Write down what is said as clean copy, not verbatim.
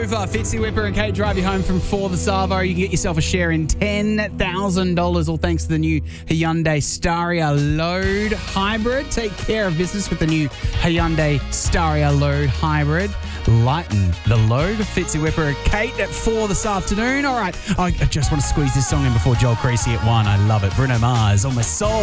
Grover, Fitzy Whipper and Kate drive you home from 4 this Savo. You can get yourself a share in $10,000, all thanks to the new Hyundai Staria Load Hybrid. Take care of business with the new Hyundai Staria Load Hybrid. Lighten the load. Fitzy Whipper and Kate at 4 this afternoon. All right, I just want to squeeze this song in before Joel Creasy at 1. I love it. Bruno Mars, On My Soul.